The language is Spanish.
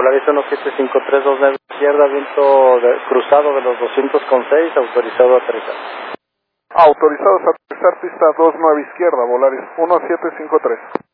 Volaris 1753, 29 izquierda, viento cruzado de los 200,6, autorizado a aterrizar. Autorizados a aterrizar, pista 29 izquierda, Volaris 1753.